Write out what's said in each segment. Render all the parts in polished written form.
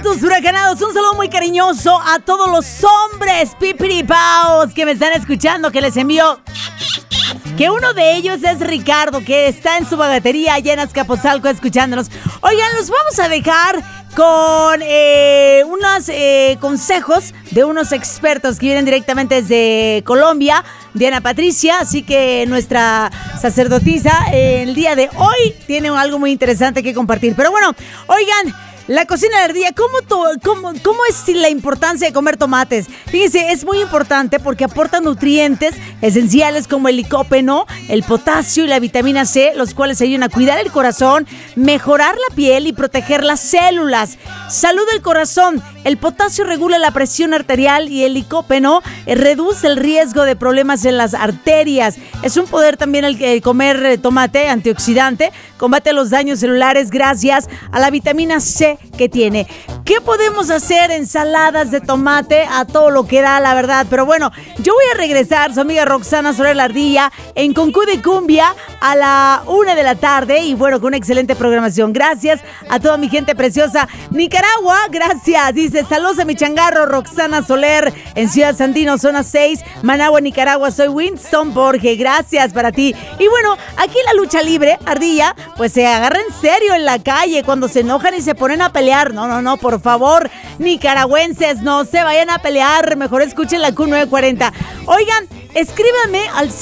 tus huracanados, un saludo muy cariñoso a todos los hombres pipiripaos que me están escuchando, que les envío. Que uno de ellos es Ricardo, que está en su bagatería allá en Azcapotzalco escuchándonos. Oigan, los vamos a dejar con unos consejos de unos expertos que vienen directamente desde Colombia, Diana Patricia, así que nuestra sacerdotisa el día de hoy tiene algo muy interesante que compartir. Pero bueno, oigan, la cocina de ardilla, ¿cómo es la importancia de comer tomates? Fíjense, es muy importante porque aporta nutrientes esenciales como el licopeno, el potasio y la vitamina C, los cuales ayudan a cuidar el corazón, mejorar la piel y proteger las células. Salud del corazón. El potasio regula la presión arterial y el licopeno reduce el riesgo de problemas en las arterias. Es un poder también el comer tomate, antioxidante, combate los daños celulares gracias a la vitamina C que tiene. ¿Qué podemos hacer? Ensaladas de tomate a todo lo que da, la verdad. Pero bueno, yo voy a regresar, su amiga Roxana Soler la Ardilla, en Concú de Cumbia a la 1 de la tarde. Y bueno, con una excelente programación. Gracias a toda mi gente preciosa. Nicaragua, gracias. Dice, saludos a mi changarro, Roxana Soler, en Ciudad Sandino, zona 6, Managua, Nicaragua. Soy Winston Borges. Gracias para ti. Y bueno, aquí la lucha libre, Ardilla, pues se agarra en serio en la calle cuando se enojan y se ponen a pelear. No, por favor, nicaragüenses, no se vayan a pelear. Mejor escuchen la Q940. Oigan, escríbanme al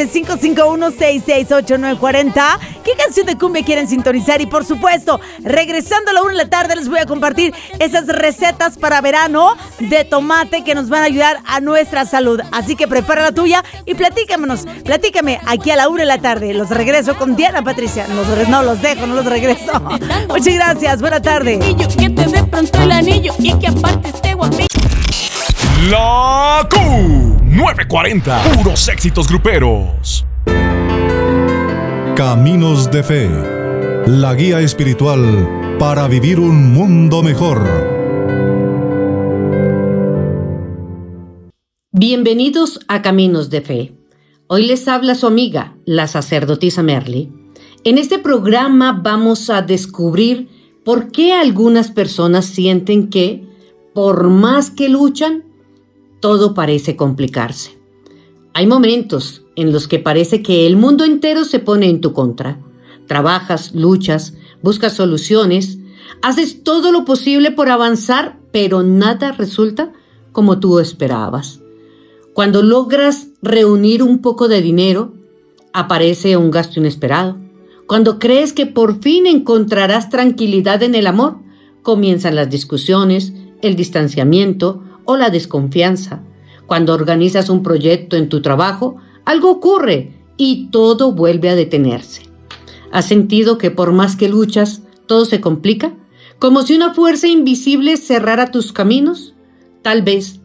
5551668940 qué canción de cumbia quieren sintonizar. Y por supuesto, regresando a la 1 de la tarde les voy a compartir esas recetas para verano de tomate que nos van a ayudar a nuestra salud. Así que prepara la tuya y platícame aquí a la 1 de la tarde. Los regreso con Diana Patricia. No los dejo, no los regreso. Muchas gracias, buena tarde. Que te dé pronto el anillo y que aparte esté guapillo. La Q940, puros éxitos gruperos. Caminos de Fe, la guía espiritual para vivir un mundo mejor. Bienvenidos a Caminos de Fe. Hoy les habla su amiga, la sacerdotisa Merly. En este programa vamos a descubrir por qué algunas personas sienten que, por más que luchan, todo parece complicarse. Hay momentos en los que parece que el mundo entero se pone en tu contra. Trabajas, luchas, buscas soluciones, haces todo lo posible por avanzar, pero nada resulta como tú esperabas. Cuando logras reunir un poco de dinero, aparece un gasto inesperado. Cuando crees que por fin encontrarás tranquilidad en el amor, comienzan las discusiones, el distanciamiento o la desconfianza. Cuando organizas un proyecto en tu trabajo, algo ocurre y todo vuelve a detenerse. ¿Has sentido que por más que luchas, todo se complica? ¿Como si una fuerza invisible cerrara tus caminos? Tal vez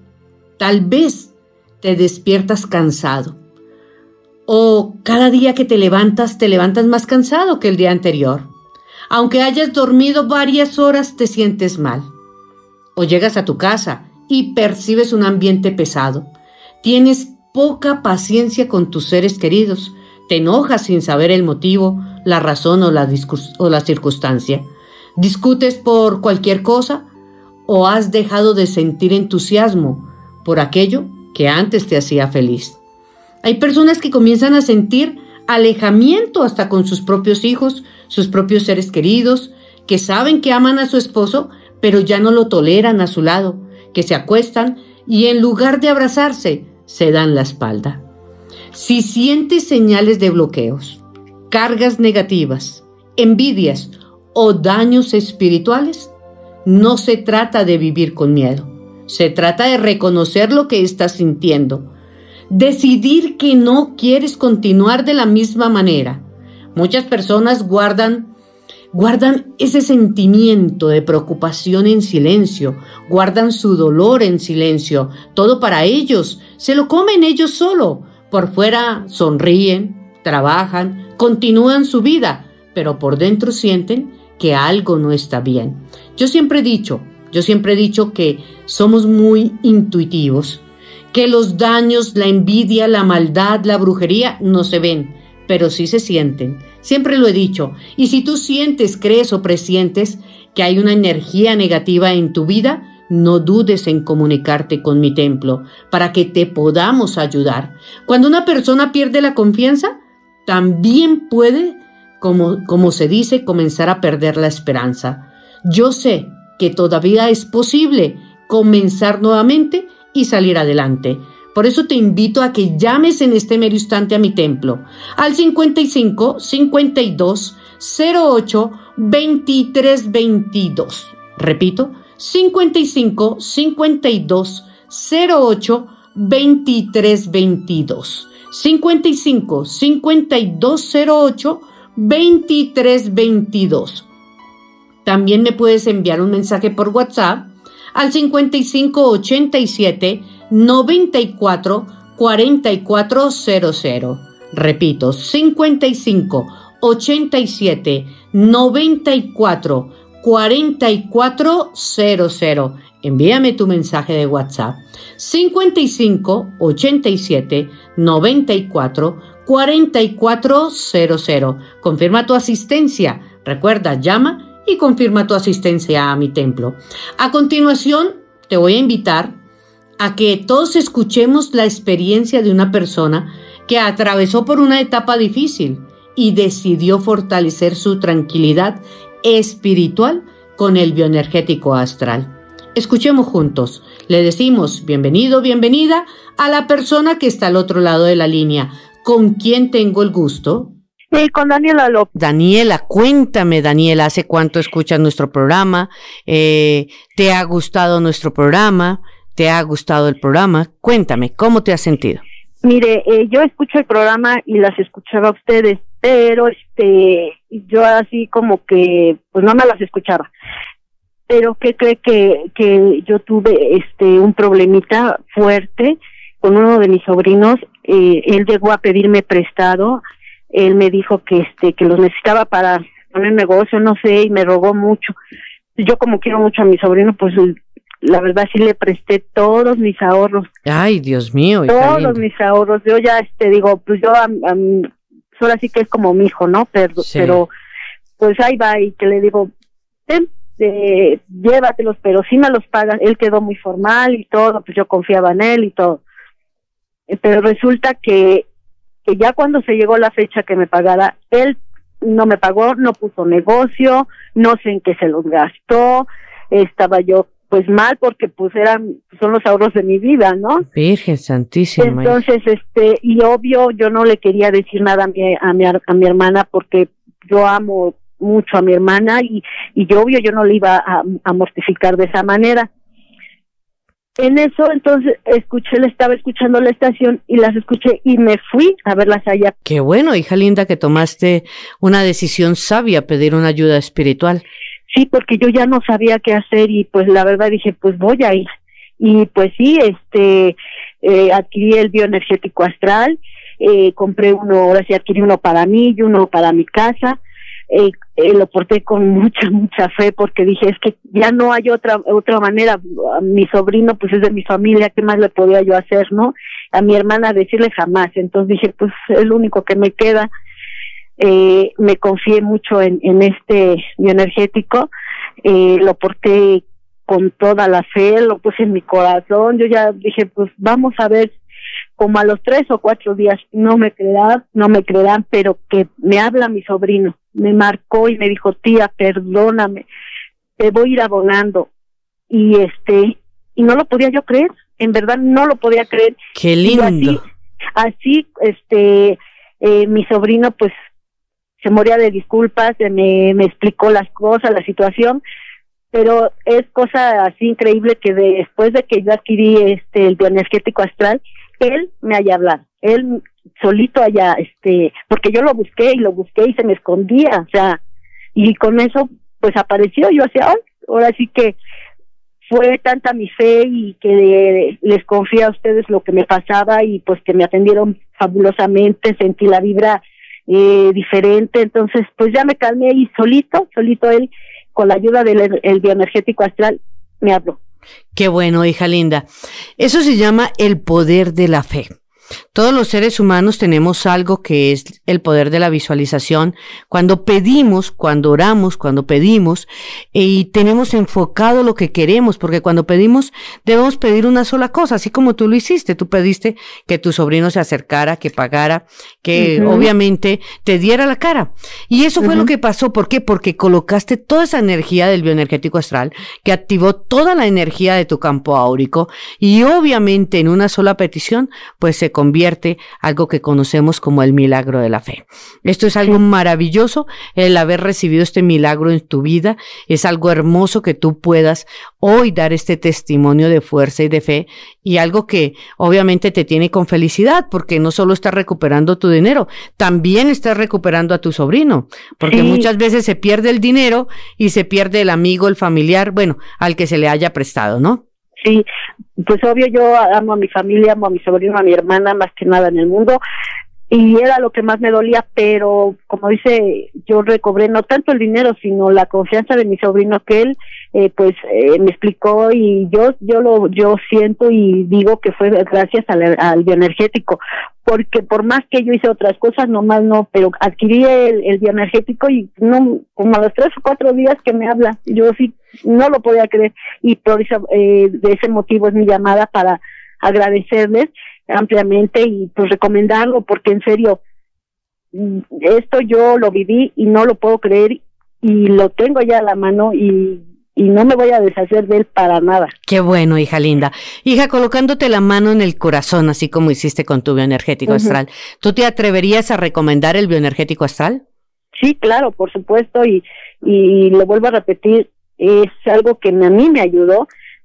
te despiertas cansado. O cada día que te levantas más cansado que el día anterior. Aunque hayas dormido varias horas, te sientes mal. O llegas a tu casa y percibes un ambiente pesado. Tienes poca paciencia con tus seres queridos. Te enojas sin saber el motivo, la razón o la circunstancia. Discutes por cualquier cosa o has dejado de sentir entusiasmo por aquello que antes te hacía feliz. Hay personas que comienzan a sentir alejamiento hasta con sus propios hijos, sus propios seres queridos, que saben que aman a su esposo, pero ya no lo toleran a su lado, que se acuestan y en lugar de abrazarse, se dan la espalda. Si sientes señales de bloqueos, cargas negativas, envidias o daños espirituales, no se trata de vivir con miedo. Se trata de reconocer lo que estás sintiendo. Decidir que no quieres continuar de la misma manera. Muchas personas guardan ese sentimiento de preocupación en silencio, guardan su dolor en silencio, todo para ellos, se lo comen ellos solo. Por fuera sonríen, trabajan, continúan su vida, pero por dentro sienten que algo no está bien. Yo siempre he dicho que somos muy intuitivos, que los daños, la envidia, la maldad, la brujería no se ven, pero sí se sienten. Siempre lo he dicho. Y si tú sientes, crees o presientes, que hay una energía negativa en tu vida, no dudes en comunicarte con mi templo para que te podamos ayudar. Cuando una persona pierde la confianza, también puede, como se dice, comenzar a perder la esperanza. Yo sé que todavía es posible comenzar nuevamente y salir adelante. Por eso te invito a que llames en este mero instante a mi templo al 55 52 08 23 22. Repito, 55 52 08 23 22. 55 52 08 23 22. También me puedes enviar un mensaje por WhatsApp al 55 87 94 44 00. Repito, 55 87 94 44 00. Envíame tu mensaje de WhatsApp. 55 87 94 44 00. Confirma tu asistencia. Recuerda, llama y confirma tu asistencia a mi templo. A continuación, te voy a invitar a que todos escuchemos la experiencia de una persona que atravesó por una etapa difícil y decidió fortalecer su tranquilidad espiritual con el bioenergético astral. Escuchemos juntos. Le decimos bienvenido, bienvenida a la persona que está al otro lado de la línea. ¿Con quién tengo el gusto? Con Daniela López. Daniela, cuéntame, Daniela, ¿hace cuánto escuchas nuestro programa? ¿Te ha gustado nuestro programa? ¿Te ha gustado el programa? Cuéntame, ¿cómo te has sentido? Mire, yo escucho el programa y las escuchaba a ustedes, pero yo así como que pues no me las escuchaba. Pero ¿qué cree que yo tuve un problemita fuerte con uno de mis sobrinos? Él llegó a pedirme prestado. Él me dijo que los necesitaba para poner negocio, no sé, y me rogó mucho. Yo como quiero mucho a mi sobrino, pues la verdad sí le presté todos mis ahorros. Ay, Dios mío. Todos mis ahorros. Yo ya digo, pues yo ahora sí que es como mi hijo, ¿no? Pero pues ahí va, y que le digo, llévatelos, pero sí me los pagan. Él quedó muy formal y todo, pues yo confiaba en él y todo. Pero resulta que ya cuando se llegó la fecha que me pagara, él no me pagó, no puso negocio, no sé en qué se los gastó. Estaba yo pues mal porque pues son los ahorros de mi vida, ¿no? Virgen Santísima. Entonces, y obvio yo no le quería decir nada a mi hermana porque yo amo mucho a mi hermana y obvio yo no le iba a mortificar de esa manera. En eso, entonces, estaba escuchando la estación y las escuché y me fui a verlas allá. Qué bueno, hija linda, que tomaste una decisión sabia, pedir una ayuda espiritual. Sí, porque yo ya no sabía qué hacer y pues la verdad dije, pues voy a ir. Y pues sí, adquirí el bioenergético astral, compré ahora sí adquirí uno para mí y uno para mi casa. Lo porté con mucha fe porque dije, es que ya no hay otra manera. A mi sobrino pues es de mi familia, ¿qué más le podía yo hacer, no? A mi hermana decirle jamás. Entonces dije, pues es lo único que me queda. Me confié mucho en este bioenergético, lo porté con toda la fe, lo puse en mi corazón. Yo ya dije, pues vamos a ver. Como a los 3 o 4 días, no me creerán, pero que me habla mi sobrino, me marcó y me dijo, tía, perdóname, te voy a ir abonando. Y no lo podía yo creer, en verdad no lo podía creer. Qué lindo. Y así, mi sobrino pues se moría de disculpas, me explicó las cosas, la situación, pero es cosa así increíble que después de que yo adquirí el bioenergético astral, él me haya hablado, él solito allá, porque yo lo busqué y se me escondía, o sea, y con eso pues apareció. Yo hacía, ahora sí que fue tanta mi fe y que les confié a ustedes lo que me pasaba y pues que me atendieron fabulosamente, sentí la vibra diferente, entonces pues ya me calmé y solito él, con la ayuda del bioenergético astral, me habló. Qué bueno, hija linda. Eso se llama el poder de la fe. Todos los seres humanos tenemos algo que es el poder de la visualización. Cuando pedimos, cuando oramos, cuando pedimos, y tenemos enfocado lo que queremos, porque cuando pedimos debemos pedir una sola cosa, así como tú lo hiciste. Tú pediste que tu sobrino se acercara, que pagara, que obviamente te diera la cara. Y eso fue lo que pasó. ¿Por qué? Porque colocaste toda esa energía del bioenergético astral, que activó toda la energía de tu campo áurico, y obviamente en una sola petición, pues se convierte algo que conocemos como el milagro de la fe. Esto es algo maravilloso, el haber recibido este milagro en tu vida. Es algo hermoso que tú puedas hoy dar este testimonio de fuerza y de fe, y algo que obviamente te tiene con felicidad, porque no solo estás recuperando tu dinero, también estás recuperando a tu sobrino, porque muchas veces se pierde el dinero y se pierde el amigo, el familiar, bueno, al que se le haya prestado, ¿no? Sí, pues obvio, yo amo a mi familia, amo a mi sobrino, a mi hermana, más que nada en el mundo, y era lo que más me dolía, pero como dice, yo recobré no tanto el dinero, sino la confianza de mi sobrino, que él me explicó, y yo siento y digo que fue gracias al bioenergético, porque por más que yo hice otras cosas, nomás no, pero adquirí el bioenergético, y no, como a los 3 o 4 días que me habla, yo sí no lo podía creer, y por eso de ese motivo es mi llamada, para agradecerles ampliamente y pues recomendarlo, porque en serio, esto yo lo viví y no lo puedo creer, y lo tengo ya a la mano, y no me voy a deshacer de él para nada. Qué bueno, hija linda. Hija, colocándote la mano en el corazón, así como hiciste con tu bioenergético astral, ¿tú te atreverías a recomendar el bioenergético astral? Sí, claro, por supuesto, y lo vuelvo a repetir, es algo que a mí me ayudó,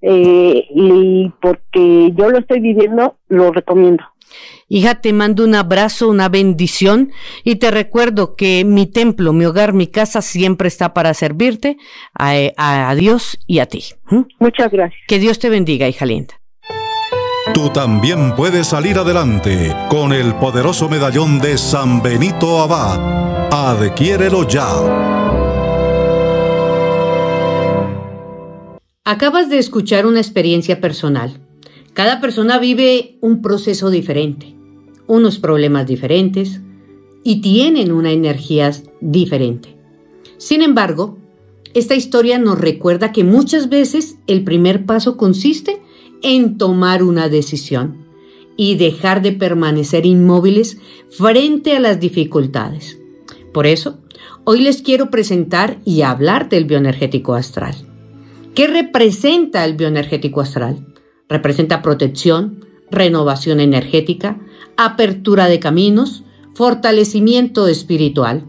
y porque yo lo estoy viviendo, lo recomiendo. Hija, te mando un abrazo, una bendición, y te recuerdo que mi templo, mi hogar, mi casa siempre está para servirte, a Dios y a ti. Muchas gracias. Que Dios te bendiga, hija linda. Tú también puedes salir adelante con el poderoso medallón de San Benito Abad. Adquiérelo ya. Acabas de escuchar una experiencia personal. Cada persona vive un proceso diferente, unos problemas diferentes y tienen una energía diferente. Sin embargo, esta historia nos recuerda que muchas veces el primer paso consiste en tomar una decisión y dejar de permanecer inmóviles frente a las dificultades. Por eso, hoy les quiero presentar y hablar del bioenergético astral. ¿Qué representa el bioenergético astral? Representa protección, renovación energética, apertura de caminos, fortalecimiento espiritual.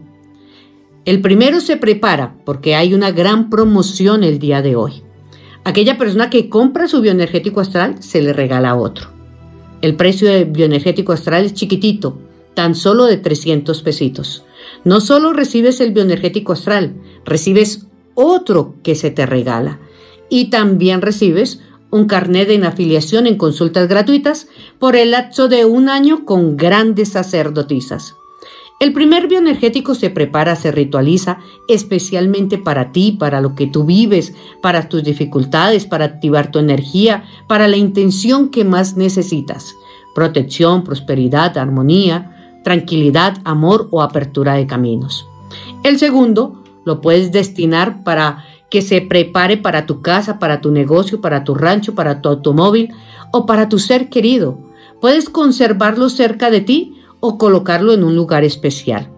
El primero se prepara porque hay una gran promoción el día de hoy. Aquella persona que compra su bioenergético astral se le regala otro. El precio del bioenergético astral es chiquitito, tan solo de 300 pesitos. No solo recibes el bioenergético astral, recibes otro que se te regala. Y también recibes un carnet de afiliación en consultas gratuitas por el lapso de 1 año con grandes sacerdotisas. El primer bioenergético se prepara, se ritualiza especialmente para ti, para lo que tú vives, para tus dificultades, para activar tu energía, para la intención que más necesitas. Protección, prosperidad, armonía, tranquilidad, amor o apertura de caminos. El segundo lo puedes destinar para que se prepare para tu casa, para tu negocio, para tu rancho, para tu automóvil o para tu ser querido. Puedes conservarlo cerca de ti o colocarlo en un lugar especial.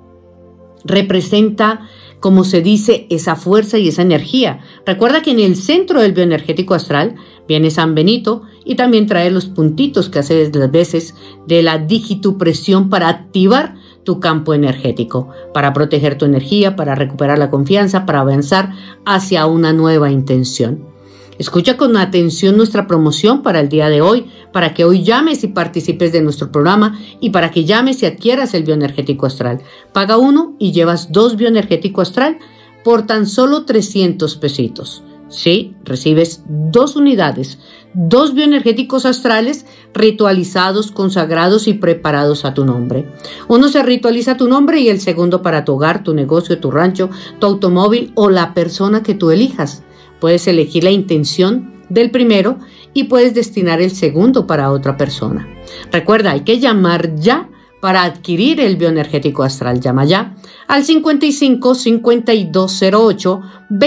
Representa, como se dice, esa fuerza y esa energía. Recuerda que en el centro del bioenergético astral viene San Benito y también trae los puntitos que hace las veces de la digitupresión para activar tu campo energético, para proteger tu energía, para recuperar la confianza, para avanzar hacia una nueva intención. Escucha con atención nuestra promoción para el día de hoy, para que hoy llames y participes de nuestro programa y para que llames y adquieras el bioenergético astral. Paga 1 y llevas 2 bioenergético astral por tan solo 300 pesitos. Sí, recibes 2 unidades, 2 bioenergéticos astrales ritualizados, consagrados y preparados a tu nombre. Uno se ritualiza a tu nombre y el segundo para tu hogar, tu negocio, tu rancho, tu automóvil o la persona que tú elijas. Puedes elegir la intención del primero y puedes destinar el segundo para otra persona. Recuerda, hay que llamar ya para adquirir el bioenergético astral. Llama ya al 55 5208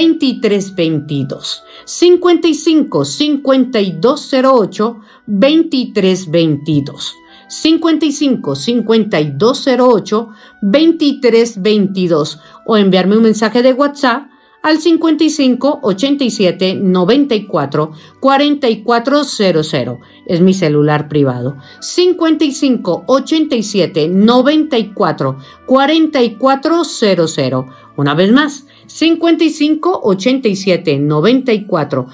2322. 55 5208 2322. 55 5208 2322 o enviarme un mensaje de WhatsApp al 55 87 94 4400. Es mi celular privado. 55 87 94 4400. Una vez más, 55 87 94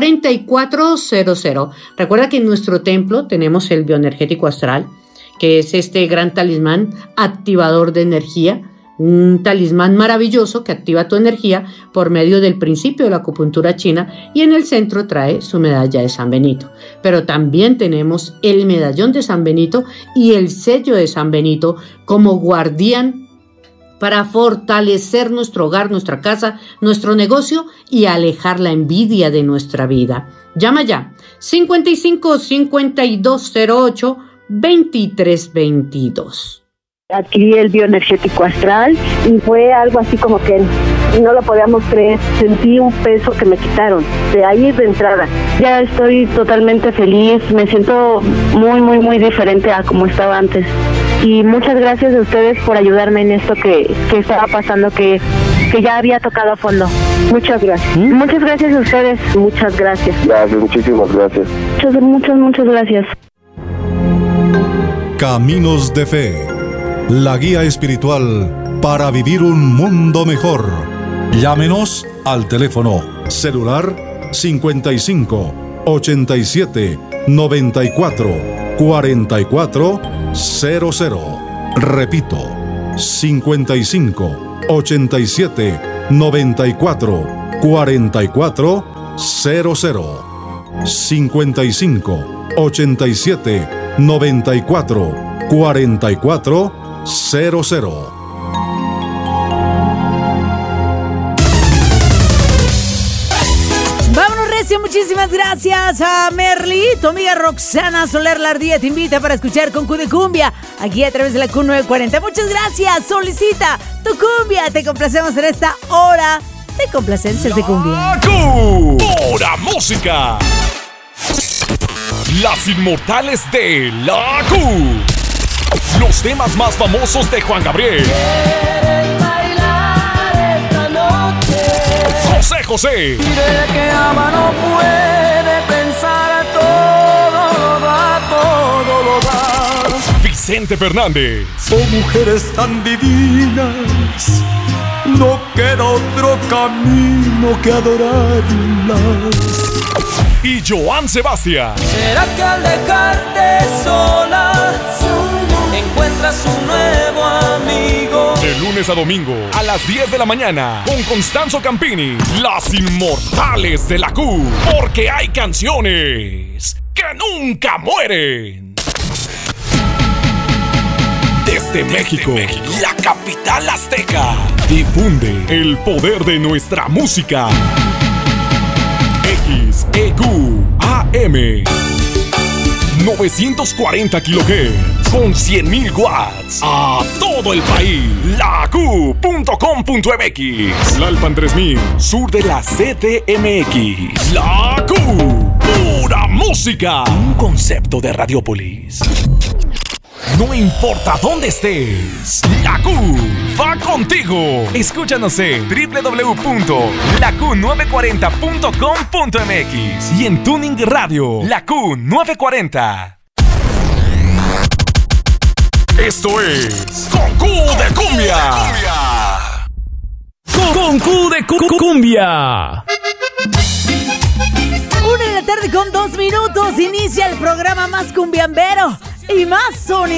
4400. Recuerda que en nuestro templo tenemos el bioenergético astral, que es este gran talismán activador de energía. Un talismán maravilloso que activa tu energía por medio del principio de la acupuntura china, y en el centro trae su medalla de San Benito. Pero también tenemos el medallón de San Benito y el sello de San Benito como guardián para fortalecer nuestro hogar, nuestra casa, nuestro negocio y alejar la envidia de nuestra vida. Llama ya 55 5208 2322. Adquirí el bioenergético astral y fue algo así como que no lo podíamos creer. Sentí un peso que me quitaron de ahí de entrada. Ya estoy totalmente feliz, me siento muy diferente a como estaba antes. Y muchas gracias a ustedes por ayudarme en esto que estaba pasando, que ya había tocado a fondo. Muchas gracias. Muchas gracias a ustedes. Muchas gracias. Gracias, muchísimas gracias. Muchas gracias. Caminos de Fe, la guía espiritual para vivir un mundo mejor. Llámenos al teléfono celular 55 87 94 44 00. Repito, 55 87 94 44 00. 55 87 94 44 00. Vámonos, recio, muchísimas gracias a Merly. Tu amiga Roxana Soler Lardía te invita para escuchar con Q de Cumbia aquí a través de la Q940. Muchas gracias, solicita tu cumbia. Te complacemos en esta hora de complacencias de cumbia. La Q, pura música. Las inmortales de la Q. Los temas más famosos de Juan Gabriel. José José. Mire que ama no puede pensar, todo lo da. Vicente Fernández. Oh, mujeres tan divinas, no queda otro camino que adorarlas. Y Joan Sebastián. ¿Será que al dejarte sola encuentras un nuevo amigo? De lunes a domingo a las 10 de la mañana con Constanzo Campini. Las inmortales de la Q. Porque hay canciones que nunca mueren. Desde México, la capital azteca, difunde el poder de nuestra música. XEQ AM 940 kHz con 100.000 watts a todo el país. LaQ.com.mx. Lalpan 3000, sur de la CDMX. La Q, pura música. Un concepto de Radiopolis. No importa dónde estés, la Q va contigo. Escúchanos en www.laQ940.com.mx y en Tuning Radio, la Q940. Esto es Con Q de Cumbia. Con Q de Cumbia. 1:00 p.m. con 2 minutos. Inicia el programa más cumbiambero y más sonido